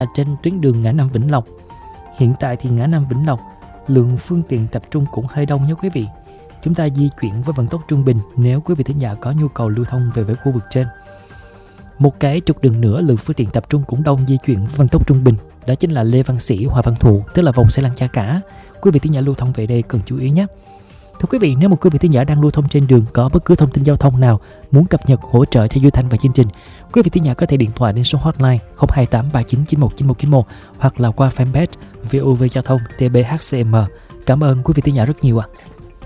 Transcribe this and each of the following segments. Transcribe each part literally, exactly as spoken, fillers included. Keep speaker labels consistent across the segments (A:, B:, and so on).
A: trên tuyến đường ngã năm Vĩnh Lộc. Hiện tại thì ngã năm Vĩnh Lộc lượng phương tiện tập trung cũng hơi đông nha quý vị. Chúng ta di chuyển với vận tốc trung bình nếu quý vị thính giả có nhu cầu lưu thông về với khu vực trên. Một cái trục đường nữa lượng phương tiện tập trung cũng đông di chuyển với vận tốc trung bình, đó chính là Lê Văn Sĩ, Hòa Văn Thụ, tức là vòng xe lăn Cha Cả. Quý vị thính giả lưu thông về đây cần chú ý nhé. Thưa quý vị, nếu một quý vị thính giả đang lưu thông trên đường có bất cứ thông tin giao thông nào muốn cập nhật hỗ trợ cho Duy Thanh và chương trình, quý vị thính giả có thể điện thoại đến số hotline không hai tám ba chín chín một chín một chín một hoặc là qua fanpage vê o vê Giao thông tê bê hát xê em. Cảm ơn quý vị thính giả rất nhiều ạ. À.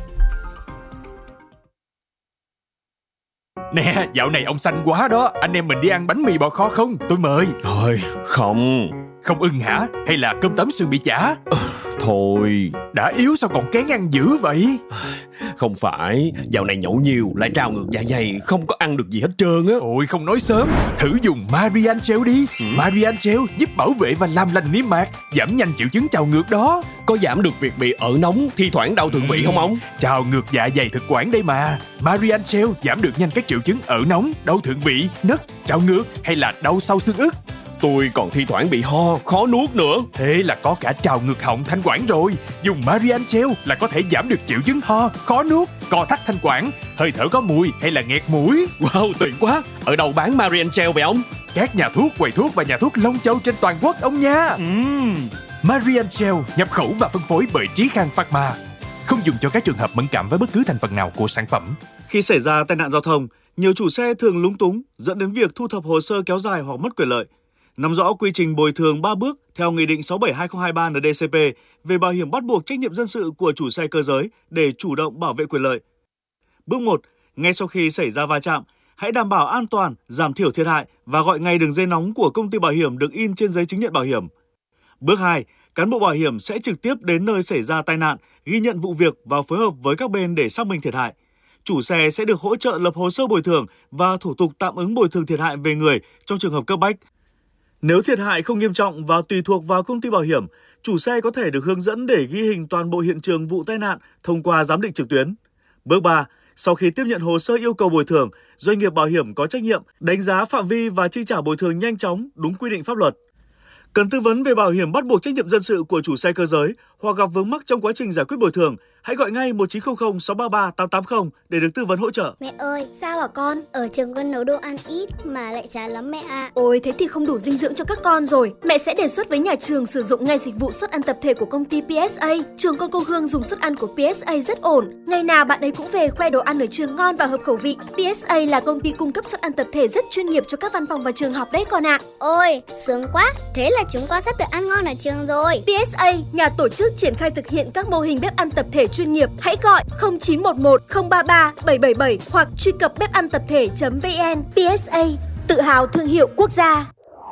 B: Nè, dạo này ông xanh quá đó. Anh em mình đi ăn bánh mì bò kho không? Tôi mời.
C: Thôi, không.
B: Không ưng hả? Hay là cơm tấm sườn bị chả?
C: À, thôi.
B: Đã yếu sao còn kén ăn dữ vậy?
C: Không phải, dạo này nhậu nhiều lại trào ngược dạ dày, không có ăn được gì hết trơn á.
B: Ôi không nói sớm, thử dùng Marian Gel đi. ừ. Marian Gel giúp bảo vệ và làm lành niêm mạc, giảm nhanh triệu chứng trào ngược đó.
C: Có giảm được việc bị ợ nóng, thi thoảng đau thượng vị ừ. không ông?
B: Trào ngược dạ dày thực quản đây mà. Marian Gel giảm được nhanh các triệu chứng ợ nóng, đau thượng vị, nấc, trào ngược hay là đau sau xương ức.
C: Tôi còn thi thoảng bị ho, khó nuốt nữa.
B: Thế là có cả trào ngược họng, thanh quản rồi. Dùng Marian Gel là có thể giảm được triệu chứng ho, khó nuốt, co thắt thanh quản, hơi thở có mùi hay là nghẹt mũi.
C: Wow, tuyệt quá. Ở đâu bán Marian Gel vậy ông?
B: Các nhà thuốc, quầy thuốc và nhà thuốc Long Châu trên toàn quốc ông nha.
C: uhm.
B: Marian Gel nhập khẩu và phân phối bởi Trí Khang Pharma. Không dùng cho các trường hợp mẫn cảm với bất cứ thành phần nào của sản phẩm.
D: Khi xảy ra tai nạn giao thông, nhiều chủ xe thường lúng túng dẫn đến việc thu thập hồ sơ kéo dài hoặc mất quyền lợi. Nắm rõ quy trình bồi thường ba bước theo Nghị định sáu bảy hai không hai ba en đê cê pê về bảo hiểm bắt buộc trách nhiệm dân sự của chủ xe cơ giới để chủ động bảo vệ quyền lợi. Bước một. Ngay sau khi xảy ra va chạm, hãy đảm bảo an toàn, giảm thiểu thiệt hại và gọi ngay đường dây nóng của công ty bảo hiểm được in trên giấy chứng nhận bảo hiểm. Bước hai. Cán bộ bảo hiểm sẽ trực tiếp đến nơi xảy ra tai nạn, ghi nhận vụ việc và phối hợp với các bên để xác minh thiệt hại. Chủ xe sẽ được hỗ trợ lập hồ sơ bồi thường và thủ tục tạm ứng bồi thường thiệt hại về người trong trường hợp cấp bách. Nếu thiệt hại không nghiêm trọng và tùy thuộc vào công ty bảo hiểm, chủ xe có thể được hướng dẫn để ghi hình toàn bộ hiện trường vụ tai nạn thông qua giám định trực tuyến. Bước ba. Sau khi tiếp nhận hồ sơ yêu cầu bồi thường, doanh nghiệp bảo hiểm có trách nhiệm đánh giá phạm vi và chi trả bồi thường nhanh chóng, đúng quy định pháp luật. Cần tư vấn về bảo hiểm bắt buộc trách nhiệm dân sự của chủ xe cơ giới hoặc gặp vướng mắc trong quá trình giải quyết bồi thường, hãy gọi ngay một chín không không sáu ba ba tám tám không để được tư vấn hỗ trợ.
E: Mẹ ơi, sao hả con? Ở trường con nấu đồ ăn ít mà lại chán lắm mẹ ạ. À.
F: Ôi, thế thì không đủ dinh dưỡng cho các con rồi. Mẹ sẽ đề xuất với nhà trường sử dụng ngay dịch vụ suất ăn tập thể của công ty pê ét a. Trường con cô Hương dùng suất ăn của pê ét a rất ổn. Ngày nào bạn ấy cũng về khoe đồ ăn ở trường ngon và hợp khẩu vị. pê ét a là công ty cung cấp suất ăn tập thể rất chuyên nghiệp cho các văn phòng và trường học đấy con ạ. À.
E: Ôi, sướng quá. Thế là chúng con sắp được ăn ngon ở trường rồi.
F: pê ét a, nhà tổ chức triển khai thực hiện các mô hình bếp ăn tập thể chuyên nghiệp. Hãy gọi không chín một một không ba ba bảy bảy bảy hoặc truy cập bếp ăn tập thể chấm vn. pê ét a, tự hào thương hiệu quốc gia.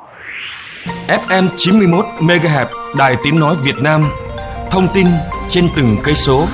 G: ép em chín mươi mốt mê ga héc, Đài Tiếng Nói Việt Nam. Thông tin trên từng cây số.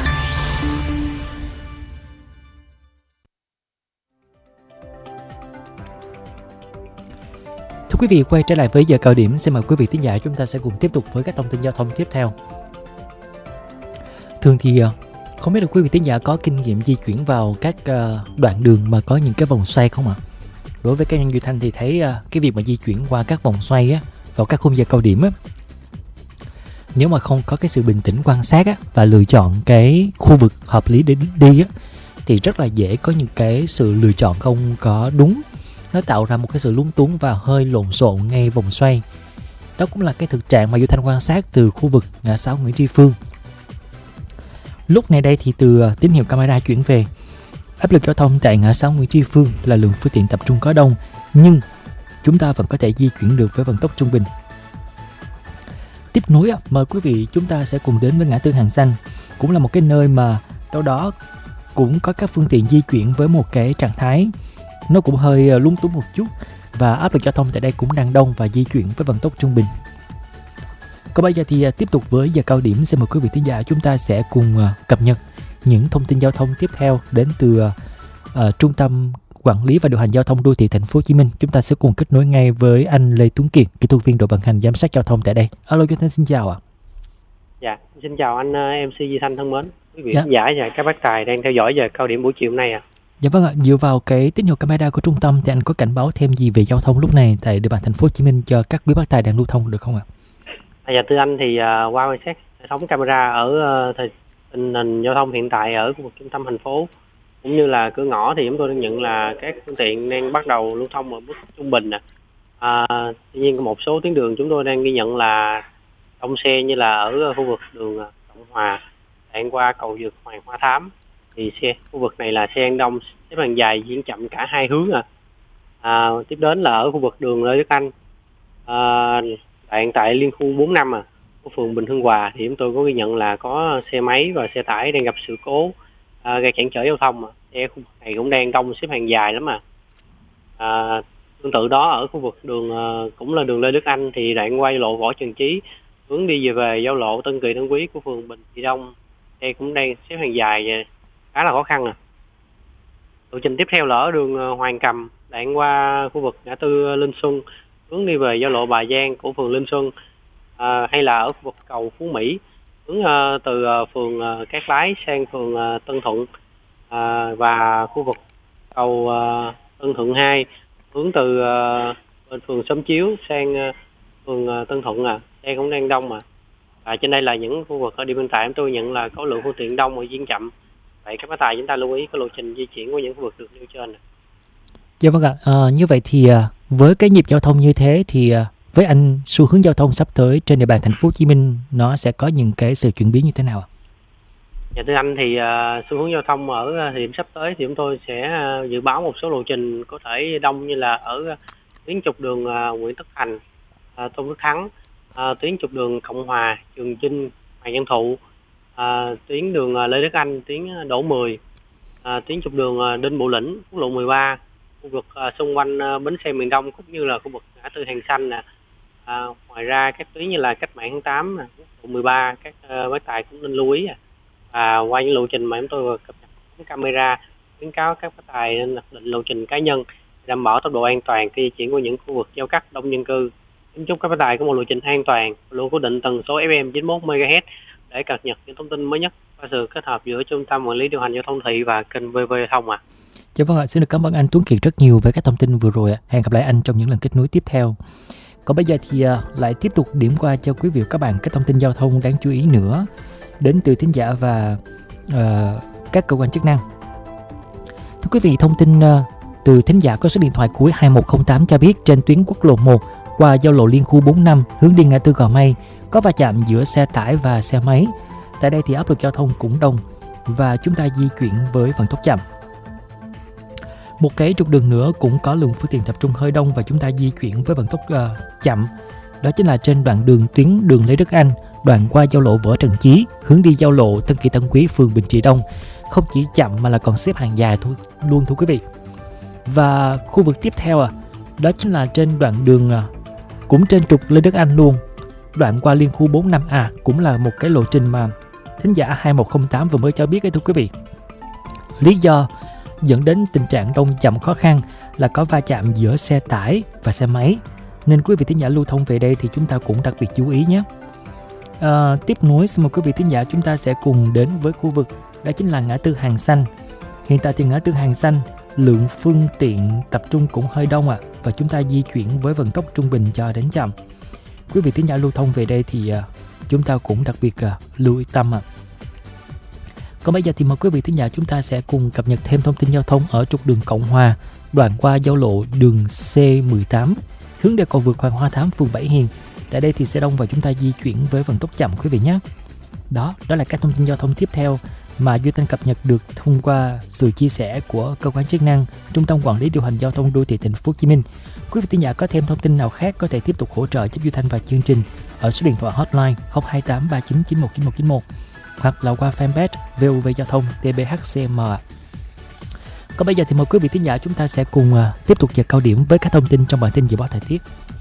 A: Thưa quý vị, quay trở lại với giờ cao điểm, xin mời quý vị thính giả chúng ta sẽ cùng tiếp tục với các thông tin giao thông tiếp theo. Thường thì không biết là quý vị thính giả có kinh nghiệm di chuyển vào các đoạn đường mà có những cái vòng xoay không ạ? Đối với cá nhân Duy Thanh thì thấy cái việc mà di chuyển qua các vòng xoay á, vào các khung giờ cao điểm á, nếu mà không có cái sự bình tĩnh quan sát á, và lựa chọn cái khu vực hợp lý để đi á, thì rất là dễ có những cái sự lựa chọn không có đúng. Nó tạo ra một cái sự lúng túng và hơi lộn xộn ngay vòng xoay. Đó cũng là cái thực trạng mà Duy Thanh quan sát từ khu vực ngã sáu Nguyễn Tri Phương. Lúc này đây thì từ tín hiệu camera chuyển về, áp lực giao thông tại ngã sáu Nguyễn Tri Phương là lượng phương tiện tập trung có đông, nhưng chúng ta vẫn có thể di chuyển được với vận tốc trung bình. Tiếp nối, mời quý vị chúng ta sẽ cùng đến với ngã tư Hàng Xanh, cũng là một cái nơi mà đâu đó cũng có các phương tiện di chuyển với một cái trạng thái nó cũng hơi lúng túng một chút, và áp lực giao thông tại đây cũng đang đông và di chuyển với vận tốc trung bình. Còn bây giờ thì tiếp tục với giờ cao điểm, xin mời quý vị thính giả chúng ta sẽ cùng cập nhật những thông tin giao thông tiếp theo đến từ uh, Trung tâm Quản lý và Điều hành Giao thông Đô thị Thành phố Hồ Chí Minh. Chúng ta sẽ cùng kết nối ngay với anh Lê Tuấn Kiệt, kỹ thuật viên đội vận hành giám sát giao thông tại đây. Alo, Duy Thanh xin chào ạ.
H: Dạ, xin chào anh em xê Duy Thanh thân mến, quý vị khán giả và các bác tài đang theo dõi giờ cao điểm buổi chiều hôm nay ạ. À.
A: Dạ vâng ạ, dựa vào cái tín hiệu camera của trung tâm thì anh có cảnh báo thêm gì về giao thông lúc này tại địa bàn thành phố Hồ Chí Minh cho các quý bác tài đang lưu thông được không ạ?
H: À, dạ thưa anh thì uh, qua quan sát hệ thống camera ở uh, thời tình hình giao thông hiện tại ở khu vực trung tâm thành phố cũng như là cửa ngõ thì chúng tôi đang nhận là các phương tiện đang bắt đầu lưu thông ở mức trung bình. À, tuy nhiên một số tuyến đường chúng tôi đang ghi nhận là đông xe, như là ở khu vực đường Cộng Hòa đoạn qua cầu vượt Hoàng Hoa Thám thì xe khu vực này là xe đang đông, xếp hàng dài diễn chậm cả hai hướng. À. À, tiếp đến là ở khu vực đường Lê Đức Anh, à, đoạn tại liên khu bốn năm à, của phường Bình Hưng Hòa thì chúng tôi có ghi nhận là có xe máy và xe tải đang gặp sự cố à, gây cản trở giao thông. À. Xe khu vực này cũng đang đông, xếp hàng dài lắm à. À, tương tự đó ở khu vực đường uh, cũng là đường Lê Đức Anh thì đoạn quay lộ Võ Trần Chí hướng đi về về giao lộ Tân Kỳ Tân Quý của phường Bình Trị Đông, xe cũng đang xếp hàng dài, khá là khó khăn. À. Lộ trình tiếp theo là ở đường uh, Hoàng Cầm đoạn qua khu vực ngã tư Linh Xuân hướng đi về giao lộ Bà Giang của phường Linh Xuân, à, hay là ở khu vực cầu Phú Mỹ hướng uh, từ uh, phường uh, Cát Lái sang phường uh, Tân Thuận, à, và khu vực cầu uh, Tân Thuận hai hướng từ uh, bên phường Xóm Chiếu sang uh, phường uh, Tân Thuận. À, xe cũng đang đông. Mà và trên đây là những khu vực ở địa bên tại chúng tôi nhận là có lượng phương tiện đông và diễn chậm. Vậy các bác tài chúng ta lưu ý cái lộ trình di chuyển của những khu vực được nêu trên. Này.
A: Dạ vâng ạ, à, như vậy thì à, với cái nhịp giao thông như thế thì à, với anh xu hướng giao thông sắp tới trên địa bàn thành phố Hồ Chí Minh nó sẽ có những cái sự chuyển biến như thế nào ạ?
H: Dạ thưa anh thì uh, xu hướng giao thông ở thời điểm sắp tới thì chúng tôi sẽ uh, dự báo một số lộ trình có thể đông, như là ở uh, tuyến trục đường uh, Nguyễn Tất Thành, uh, Tôn Đức Thắng, uh, tuyến trục đường Cộng Hòa, Trường Chinh, Hoàng Văn Thụ, uh, tuyến đường uh, Lê Đức Anh, tuyến Đỗ mười, uh, tuyến trục đường uh, Đinh Bộ Lĩnh, quốc lộ mười ba, khu vực uh, xung quanh uh, bến xe miền Đông cũng như là khu vực ngã tư Hàng Xanh nè. Uh, ngoài ra các tuyến như là Cách Mạng tháng tám, nè, quốc lộ mười ba, các uh, bác tài cũng nên lưu ý. À. Và qua những lộ trình mà chúng tôi cập nhật camera, khuyến cáo các bác tài nên lập định lộ trình cá nhân đảm bảo tốc độ an toàn khi di chuyển qua những khu vực giao cắt đông dân cư. Kính chúc các bác tài có một lộ trình an toàn, luôn cố định tần số ép em chín mươi mốt mê ga héc để cập nhật những thông tin mới nhất qua sự kết hợp giữa Trung tâm Quản lý Điều hành Giao thông thị và kênh vê vê Thông. À.
A: Dạ vâng ạ, xin được cảm ơn anh Tuấn Kiệt rất nhiều với các thông tin vừa rồi. Hẹn gặp lại anh trong những lần kết nối tiếp theo. Còn bây giờ thì lại tiếp tục điểm qua cho quý vị và các bạn các thông tin giao thông đáng chú ý nữa đến từ thính giả và uh, các cơ quan chức năng. Thưa quý vị, thông tin uh, từ thính giả có số điện thoại cuối hai một không tám cho biết trên tuyến quốc lộ một qua giao lộ liên khu bốn năm hướng đi ngã tư Gò Mây có va chạm giữa xe tải và xe máy. Tại đây thì áp lực giao thông cũng đông và chúng ta di chuyển với vận tốc chậm. Một cái trục đường nữa cũng có lượng phương tiện tập trung hơi đông và chúng ta di chuyển với vận tốc uh, chậm. Đó chính là trên đoạn đường tuyến đường Lê Đức Anh, đoạn qua giao lộ Võ Trần Chí hướng đi giao lộ Tân Kỳ Tân Quý, phường Bình Trị Đông, không chỉ chậm mà là còn xếp hàng dài thôi, luôn thưa quý vị. Và khu vực tiếp theo à, đó chính là trên đoạn đường à, cũng trên trục Lê Đức Anh luôn, đoạn qua liên khu bốn năm à, cũng là một cái lộ trình mà thính giả hai một không tám vừa mới cho biết ấy thưa quý vị. Lý do dẫn đến tình trạng đông chậm khó khăn là có va chạm giữa xe tải và xe máy, nên quý vị thính giả lưu thông về đây thì chúng ta cũng đặc biệt chú ý nhé. À, tiếp nối xin mời quý vị thính giả chúng ta sẽ cùng đến với khu vực đó chính là ngã tư Hàng Xanh. Hiện tại thì ngã tư Hàng Xanh lượng phương tiện tập trung cũng hơi đông ạ, à, và chúng ta di chuyển với vận tốc trung bình cho đến chậm. Quý vị thính giả lưu thông về đây thì uh, chúng ta cũng đặc biệt uh, lưu ý tâm ạ. À. Còn bây giờ thì mời quý vị thính giả chúng ta sẽ cùng cập nhật thêm thông tin giao thông ở trục đường Cộng Hòa, đoạn qua giao lộ đường C mười tám hướng đi cầu vượt Hoàng Hoa Thám, phường Bảy Hiền. Tại đây thì sẽ đông và chúng ta di chuyển với vận tốc chậm quý vị nhé. Đó, đó là các thông tin giao thông tiếp theo mà Duy Tân cập nhật được thông qua sự chia sẻ của cơ quan chức năng, Trung tâm Quản lý Điều hành Giao thông Đô thị Thành phố Hồ Chí Minh. Quý vị thính giả có thêm thông tin nào khác có thể tiếp tục hỗ trợ giúp Duy Thanh và chương trình ở số điện thoại hotline không hai tám ba chín chín một chín một chín một hoặc là qua fanpage vê o vê Giao thông tê bê hát xê em. Còn bây giờ thì mời quý vị thính giả chúng ta sẽ cùng uh, tiếp tục giờ cao điểm với các thông tin trong bản tin dự báo thời tiết.